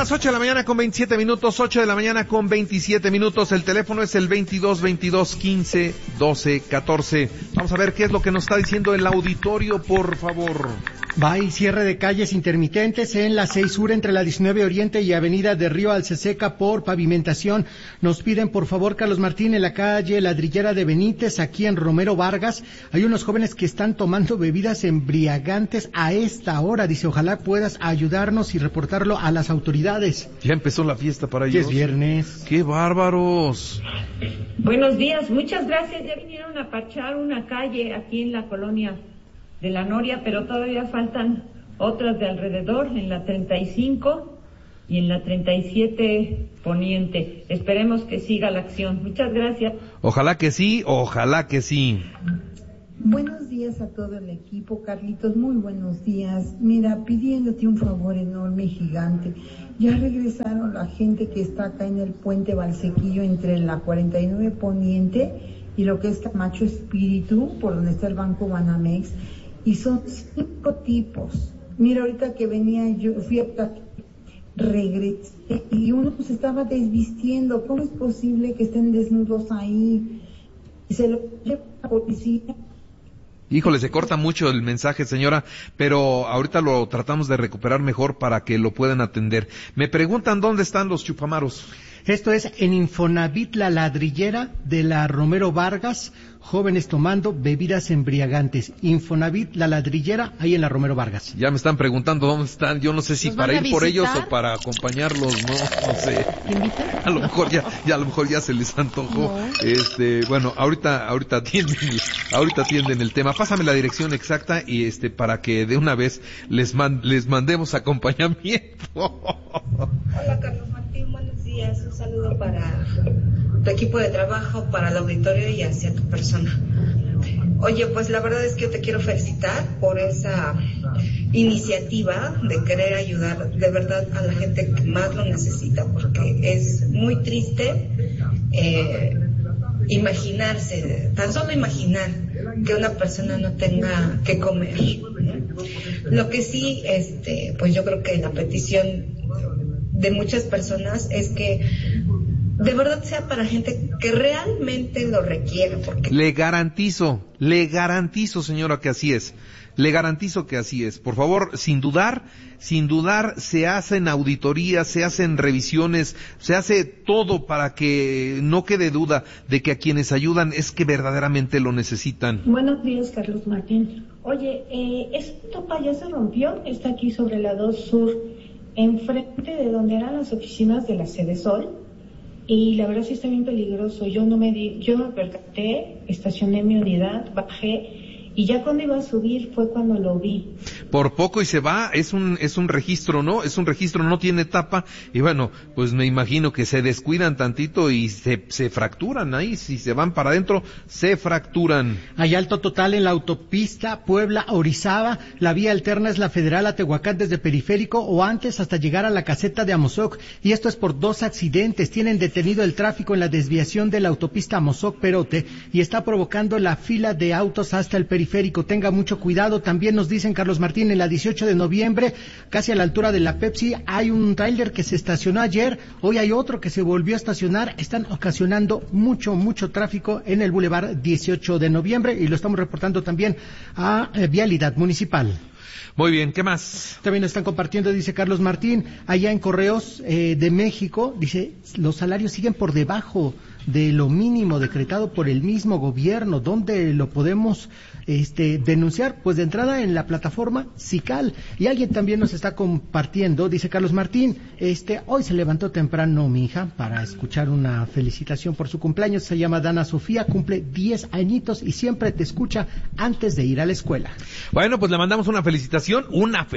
las 8 de la mañana con 27 minutos, 8 de la mañana con 27 minutos. El teléfono es el 22 15 12 14. Vamos a ver qué es lo que nos está diciendo el auditorio, por favor. Va y cierre de calles intermitentes en la 6 Sur entre la 19 Oriente y Avenida de Río Alceseca por pavimentación. Nos piden, por favor, Carlos Martín, en la calle Ladrillera de Benítez, aquí en Romero Vargas, hay unos jóvenes que están tomando bebidas embriagantes a esta hora. Dice, ojalá puedas ayudarnos y reportarlo a las autoridades. Ya empezó la fiesta para ellos. Es viernes. ¡Qué bárbaros! Buenos días, muchas gracias. Ya vinieron a parchar una calle aquí en la colonia de la Noria, pero todavía faltan otras de alrededor, en la 35 y en la 37 Poniente. Esperemos que siga la acción. Muchas gracias. Ojalá que sí, ojalá que sí. Buenos días a todo el equipo, Carlitos, muy buenos días. Mira, pidiéndote un favor enorme y gigante. Ya regresaron la gente que está acá en el puente Valsequillo entre la 49 Poniente y lo que es Camacho Espíritu, por donde está el Banco Banamex. Y son 5 tipos. Mira, ahorita que venía yo, fui a regresé y uno se estaba desvistiendo. ¿Cómo es posible que estén desnudos ahí? Y se lo lleva la policía. Híjole, se corta mucho el mensaje, señora, pero ahorita lo tratamos de recuperar mejor para que lo puedan atender. Me preguntan dónde están los chupamaros. Esto es en Infonavit La Ladrillera de la Romero Vargas, jóvenes tomando bebidas embriagantes. Infonavit La Ladrillera, ahí en la Romero Vargas. Ya me están preguntando dónde están, yo no sé si para ir por ellos o para acompañarlos, no sé. A lo mejor ya se les antojó. No. Bueno, ahorita atienden el tema. Pásame la dirección exacta y para que de una vez les mandemos acompañamiento. Hola, Carlos Martín, buenos días. Un saludo para tu equipo de trabajo, para el auditorio y hacia tu persona. Oye, pues la verdad es que yo te quiero felicitar por esa iniciativa de querer ayudar de verdad a la gente que más lo necesita, porque es muy triste imaginarse, tan solo imaginar que una persona no tenga que comer. Lo que sí, pues yo creo que la petición de muchas personas es que de verdad sea para gente que realmente lo requiera, porque le garantizo, señora, que así es. Le garantizo que así es. Por favor, sin dudar, se hacen auditorías, se hacen revisiones, se hace todo para que no quede duda de que a quienes ayudan es que verdaderamente lo necesitan. Buenos días, Carlos Martín. Oye, ¿esta topa ya se rompió? Está aquí sobre la 2 Sur, enfrente de donde eran las oficinas de la Sedesol, y la verdad sí está bien peligroso. Yo no me percaté, estacioné mi unidad, bajé, y ya cuando iba a subir fue cuando lo vi. Por poco y se va, es un registro, ¿no? Es un registro, no tiene tapa, y bueno, pues me imagino que se descuidan tantito y se fracturan ahí, si se van para adentro, se fracturan. Hay alto total en la autopista Puebla-Orizaba, la vía alterna es la Federal a Tehuacán desde Periférico o antes hasta llegar a la caseta de Amozoc, y esto es por 2 accidentes. Tienen detenido el tráfico en la desviación de la autopista Amozoc-Perote y está provocando la fila de autos hasta el Periférico. Tenga mucho cuidado. También nos dicen, Carlos Martín, en la 18 de noviembre, casi a la altura de la Pepsi, hay un tráiler que se estacionó ayer, hoy hay otro que se volvió a estacionar, están ocasionando mucho tráfico en el Boulevard 18 de noviembre y lo estamos reportando también a Vialidad Municipal. Muy bien, ¿qué más? También nos están compartiendo, dice Carlos Martín, allá en Correos de México, dice, los salarios siguen por debajo de lo mínimo decretado por el mismo gobierno. ¿Dónde lo podemos denunciar? Pues de entrada en la plataforma Sical. Y alguien también nos está compartiendo, dice Carlos Martín, hoy se levantó temprano mi hija para escuchar una felicitación por su cumpleaños. Se llama Dana Sofía, cumple 10 añitos y siempre te escucha antes de ir a la escuela. Bueno, pues le mandamos una felicitación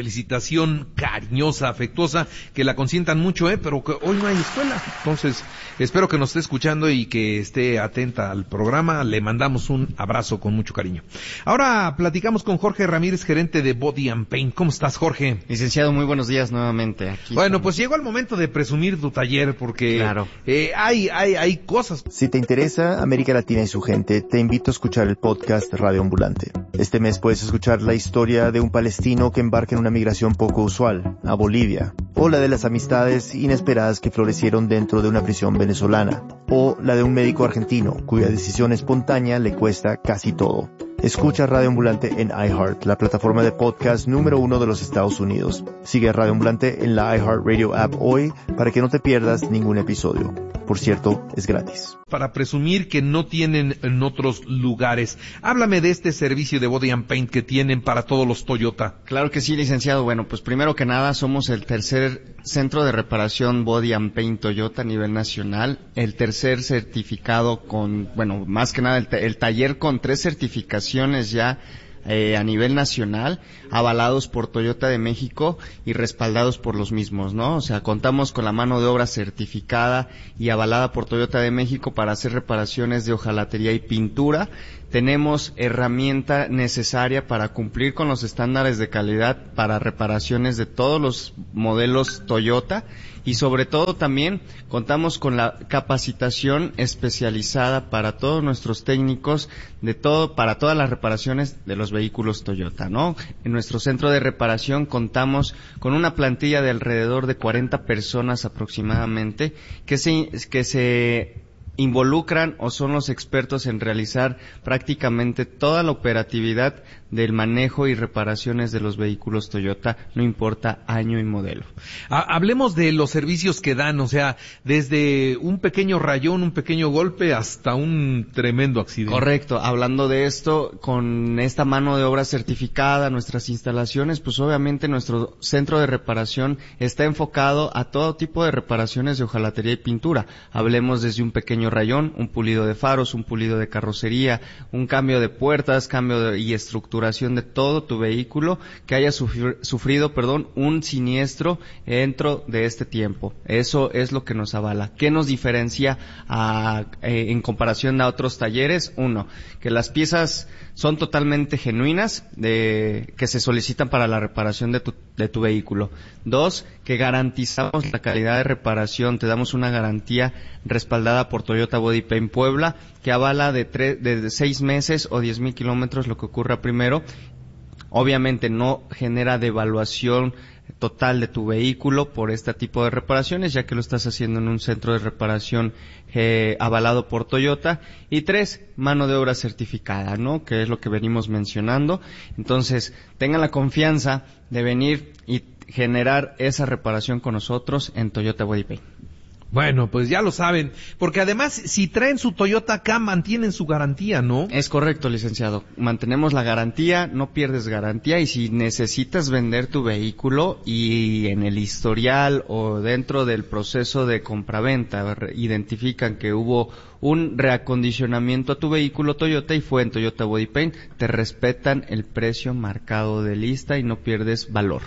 cariñosa, afectuosa, que la consientan mucho, pero que hoy no hay escuela. Entonces, espero que nos esté escuchando y que esté atenta al programa. Le mandamos un abrazo con mucho cariño. Ahora platicamos con Jorge Ramírez, gerente de Body and Paint. ¿Cómo estás, Jorge? Licenciado, muy buenos días nuevamente. Aquí bueno, pues llegó el momento de presumir tu taller porque claro. Hay cosas. Si te interesa América Latina y su gente, te invito a escuchar el podcast Radio Ambulante. Este mes puedes escuchar la historia de un palestino que embarca en una migración poco usual, a Bolivia. o la de las amistades inesperadas que florecieron dentro de una prisión venezolana, o la de un médico argentino cuya decisión espontánea le cuesta casi todo. Escucha Radio Ambulante en iHeart, la plataforma de podcast número 1 de los Estados Unidos. Sigue a Radio Ambulante en la iHeartRadio app hoy para que no te pierdas ningún episodio. Por cierto, es gratis. Para presumir que no tienen en otros lugares. Háblame de este servicio de Body and Paint que tienen para todos los Toyota. Claro que sí, licenciado. Bueno, pues primero que nada somos el tercer centro de reparación Body and Paint Toyota a nivel nacional. El tercer certificado con, bueno, más que nada el taller con 3 certificaciones ya a nivel nacional, avalados por Toyota de México y respaldados por los mismos, ¿no? O sea, contamos con la mano de obra certificada y avalada por Toyota de México para hacer reparaciones de hojalatería y pintura. Tenemos herramienta necesaria para cumplir con los estándares de calidad para reparaciones de todos los modelos Toyota y sobre todo también contamos con la capacitación especializada para todos nuestros técnicos para todas las reparaciones de los vehículos Toyota, ¿no? En nuestro centro de reparación contamos con una plantilla de alrededor de 40 personas aproximadamente que se involucran o son los expertos en realizar prácticamente toda la operatividad del manejo y reparaciones de los vehículos Toyota, no importa año y modelo. Hablemos de los servicios que dan, o sea, desde un pequeño rayón, un pequeño golpe, hasta un tremendo accidente. Correcto, hablando de esto, con esta mano de obra certificada, nuestras instalaciones, pues obviamente nuestro centro de reparación está enfocado a todo tipo de reparaciones de hojalatería y pintura. Hablemos desde un pequeño rayón, un pulido de faros, un pulido de carrocería, un cambio de puertas, y estructuración de todo tu vehículo que haya sufrido un siniestro dentro de este tiempo. Eso es lo que nos avala. ¿Qué nos diferencia en comparación a otros talleres? Uno, que las piezas son totalmente genuinas que se solicitan para la reparación de tu vehículo. 2, que garantizamos la calidad de reparación, te damos una garantía respaldada por Toyota Body Paint Puebla, que avala de 6 meses o 10,000 kilómetros lo que ocurra primero. Obviamente no genera devaluación total de tu vehículo por este tipo de reparaciones, ya que lo estás haciendo en un centro de reparación avalado por Toyota. Y 3, mano de obra certificada, ¿no? Que es lo que venimos mencionando. Entonces, tengan la confianza de venir y generar esa reparación con nosotros en Toyota Body Paint. Bueno, pues ya lo saben, porque además si traen su Toyota acá mantienen su garantía, ¿no? Es correcto, licenciado. Mantenemos la garantía, no pierdes garantía, y si necesitas vender tu vehículo y en el historial o dentro del proceso de compraventa identifican que hubo un reacondicionamiento a tu vehículo Toyota y fue en Toyota Body Paint, te respetan el precio marcado de lista y no pierdes valor.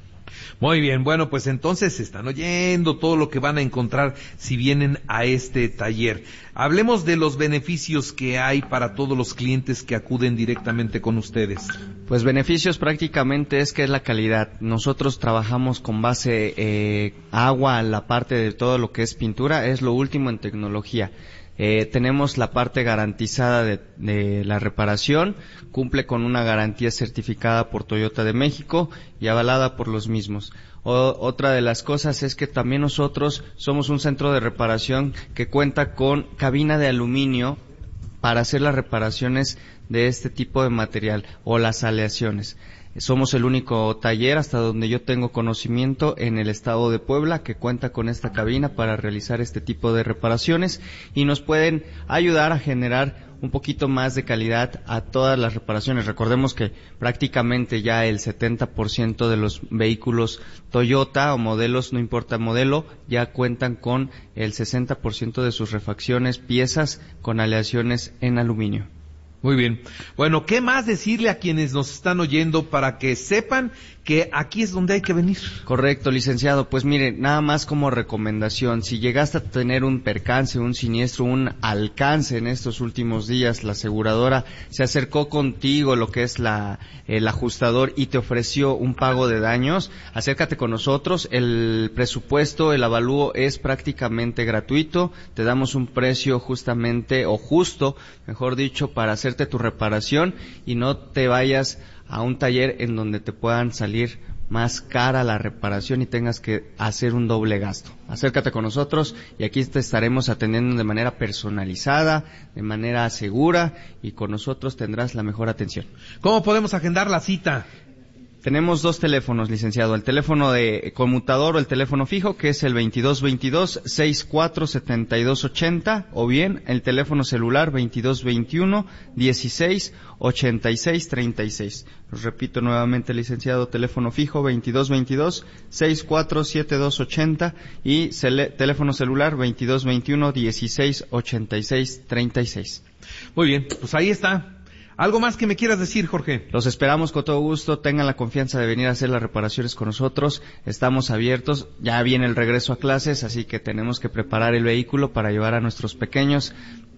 Muy bien, bueno, pues entonces están oyendo todo lo que van a encontrar si vienen a este taller. Hablemos de los beneficios que hay para todos los clientes que acuden directamente con ustedes. Pues beneficios prácticamente es que es la calidad. Nosotros trabajamos con base agua, la parte de todo lo que es pintura, es lo último en tecnología. Tenemos la parte garantizada de la reparación, cumple con una garantía certificada por Toyota de México y avalada por los mismos. Otra de las cosas es que también nosotros somos un centro de reparación que cuenta con cabina de aluminio para hacer las reparaciones de este tipo de material o las aleaciones. Somos el único taller, hasta donde yo tengo conocimiento, en el estado de Puebla que cuenta con esta cabina para realizar este tipo de reparaciones y nos pueden ayudar a generar un poquito más de calidad a todas las reparaciones. Recordemos que prácticamente ya el 70% de los vehículos Toyota o modelos, no importa el modelo, ya cuentan con el 60% de sus refacciones, piezas con aleaciones en aluminio. Muy bien. Bueno, ¿qué más decirle a quienes nos están oyendo para que sepan que aquí es donde hay que venir? Correcto, licenciado. Pues mire, nada más como recomendación, si llegaste a tener un percance, un siniestro, un alcance en estos últimos días, la aseguradora se acercó contigo, lo que es el ajustador, y te ofreció un pago de daños, acércate con nosotros. El presupuesto, el avalúo es prácticamente gratuito, te damos un precio justamente, o justo, mejor dicho, para hacerte tu reparación y no te vayas a un taller en donde te puedan salir más cara la reparación y tengas que hacer un doble gasto. Acércate con nosotros y aquí te estaremos atendiendo de manera personalizada, de manera segura, y con nosotros tendrás la mejor atención. ¿Cómo podemos agendar la cita? Tenemos 2 teléfonos, licenciado. El teléfono de conmutador o el teléfono fijo, que es el 2222-647280, o bien el teléfono celular 2221-168636. Los repito nuevamente, licenciado, teléfono fijo 2222-647280 y teléfono celular 2221-168636. Muy bien, pues ahí está. ¿Algo más que me quieras decir, Jorge? Los esperamos con todo gusto, tengan la confianza de venir a hacer las reparaciones con nosotros, estamos abiertos, ya viene el regreso a clases, así que tenemos que preparar el vehículo para llevar a nuestros pequeños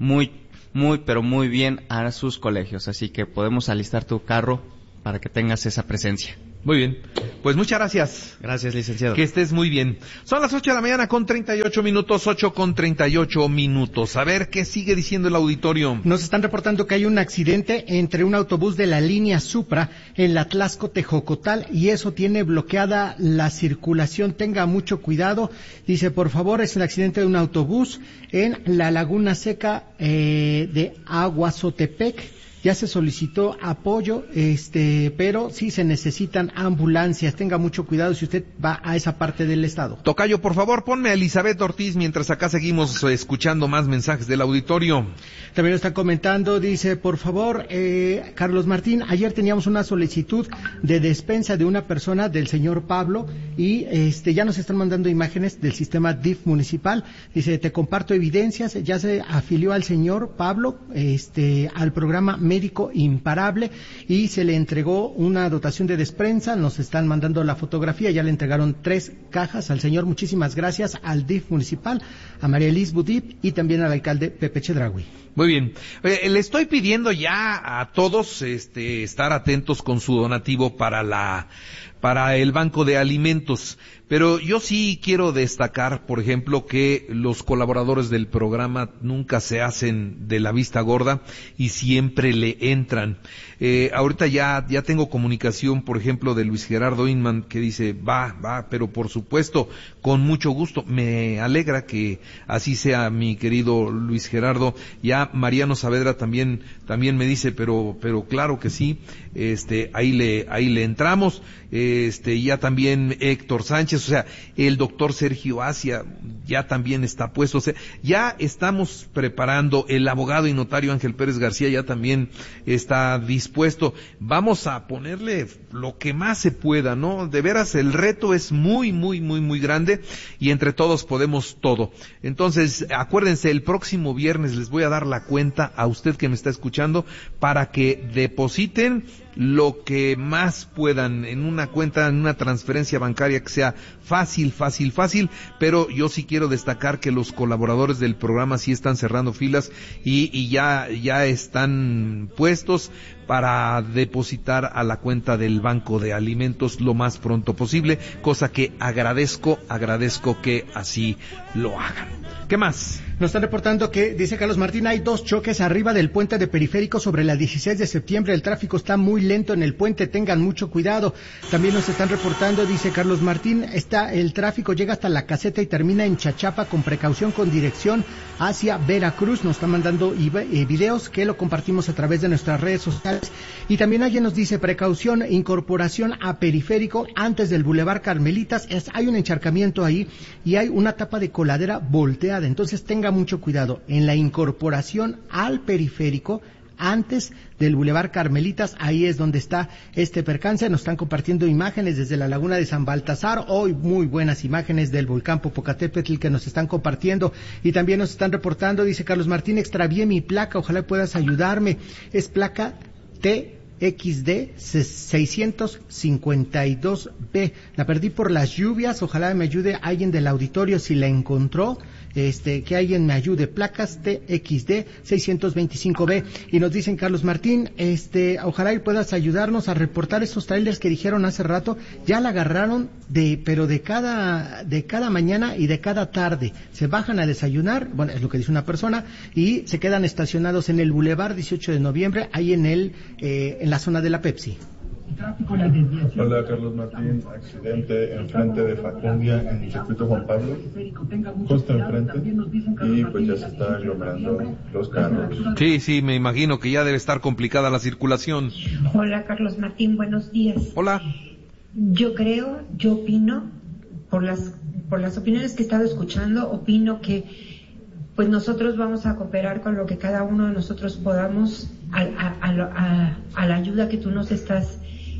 pero muy bien a sus colegios, así que podemos alistar tu carro para que tengas esa presencia. Muy bien, pues muchas gracias. Gracias, licenciado. Que estés muy bien. Son las 8 de la mañana con 38 minutos, 8:38 minutos. A ver, ¿qué sigue diciendo el auditorio? Nos están reportando que hay un accidente entre un autobús de la línea Supra en la Tlaxco-Tejocotal y eso tiene bloqueada la circulación. Tenga mucho cuidado. Dice, por favor, es el accidente de un autobús en la Laguna Seca de Aguazotepec. Ya se solicitó apoyo, pero sí se necesitan ambulancias. Tenga mucho cuidado si usted va a esa parte del estado. Tocayo, por favor, ponme a Elizabeth Ortiz mientras acá seguimos escuchando más mensajes del auditorio. También lo está comentando, dice, por favor, Carlos Martín, ayer teníamos una solicitud de despensa de una persona, del señor Pablo, y ya nos están mandando imágenes del sistema DIF municipal. Dice, te comparto evidencias, ya se afilió al señor Pablo, al programa Médico Imparable, y se le entregó una dotación de despensa. Nos están mandando la fotografía, ya le entregaron 3 cajas al señor. Muchísimas gracias al DIF municipal, a María Elis Budip y también al alcalde Pepe Chedraui. Muy bien. Le estoy pidiendo ya a todos estar atentos con su donativo para el Banco de Alimentos. Pero yo sí quiero destacar, por ejemplo, que los colaboradores del programa nunca se hacen de la vista gorda y siempre le entran. Ahorita ya tengo comunicación, por ejemplo, de Luis Gerardo Inman, que dice, va, pero por supuesto, con mucho gusto. Me alegra que así sea, mi querido Luis Gerardo. Ya Mariano Saavedra también me dice, pero claro que sí, ahí le entramos. Ya también Héctor Sánchez, o sea, el doctor Sergio Asia ya también está puesto, o sea, ya estamos preparando, el abogado y notario Ángel Pérez García ya también está dispuesto. Vamos a ponerle lo que más se pueda, ¿no? De veras, el reto es muy grande y entre todos podemos todo. Entonces, acuérdense, el próximo viernes les voy a dar la cuenta a usted que me está escuchando para que depositen lo que más puedan en una cuenta, en una transferencia bancaria que sea fácil, pero yo sí quiero destacar que los colaboradores del programa sí están cerrando filas y ya están puestos para depositar a la cuenta del Banco de Alimentos lo más pronto posible, cosa que agradezco que así lo hagan. ¿Qué más? Nos están reportando que, dice Carlos Martín, hay 2 choques arriba del puente de Periférico sobre la 16 de septiembre. El tráfico está muy lento en el puente, tengan mucho cuidado. También nos están reportando, dice Carlos Martín, el tráfico llega hasta la caseta y termina en Chachapa, con precaución, con dirección hacia Veracruz. Nos están mandando videos que lo compartimos a través de nuestras redes sociales. Y también alguien nos dice, precaución, incorporación a Periférico antes del Boulevard Carmelitas. Hay un encharcamiento ahí y hay una tapa de coladera volteada. Entonces tenga mucho cuidado en la incorporación al Periférico antes del Boulevard Carmelitas. Ahí es donde está este percance. Nos están compartiendo imágenes desde la laguna de San Baltasar, hoy muy buenas imágenes del volcán Popocatépetl que nos están compartiendo. Y también nos están reportando, dice Carlos Martín, extravié mi placa, ojalá puedas ayudarme. Es placa TXD 652B. La perdí por las lluvias, ojalá me ayude alguien del auditorio si la encontró. Que alguien me ayude. Placas TXD 625B. Y nos dicen, Carlos Martín, ojalá y puedas ayudarnos a reportar esos trailers que dijeron hace rato. Ya la agarraron pero de cada mañana y de cada tarde. Se bajan a desayunar, bueno, es lo que dice una persona, y se quedan estacionados en el Boulevard 18 de noviembre, ahí en la zona de la Pepsi. Hola, Carlos Martín. Accidente enfrente de Facundia en el circuito Juan Pablo, justo enfrente, y pues ya se está aglomerando los carros. Sí, me imagino que ya debe estar complicada la circulación. Hola, Carlos Martín, buenos días. Hola. Yo opino, por las opiniones que he estado escuchando, opino que pues nosotros vamos a cooperar con lo que cada uno de nosotros podamos a la ayuda que tú nos estás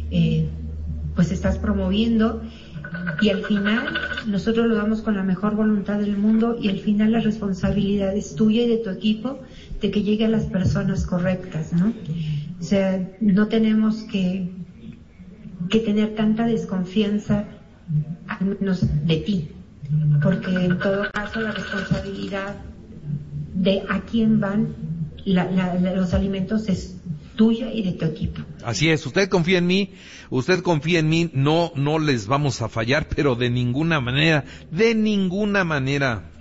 promoviendo, y al final nosotros lo damos con la mejor voluntad del mundo, y al final la responsabilidad es tuya y de tu equipo de que llegue a las personas correctas, ¿no? O sea, no tenemos que tener tanta desconfianza, al menos de ti, porque en todo caso la responsabilidad de a quién van los alimentos es tuya y de tu equipo. Así es, usted confía en mí, no les vamos a fallar, pero de ninguna manera.